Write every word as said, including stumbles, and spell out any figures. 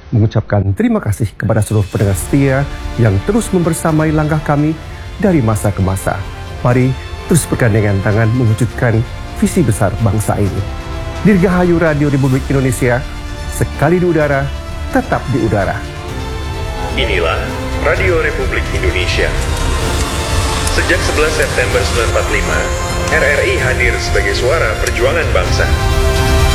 mengucapkan terima kasih kepada seluruh pendengar setia yang terus membersamai langkah kami dari masa ke masa. Mari terus bergandengan tangan mewujudkan visi besar bangsa ini. Dirgahayu Radio Republik Indonesia, sekali di udara, tetap di udara. Inilah Radio Republik Indonesia. Sejak sebelas September seribu sembilan ratus empat puluh lima, R R I hadir sebagai suara perjuangan bangsa.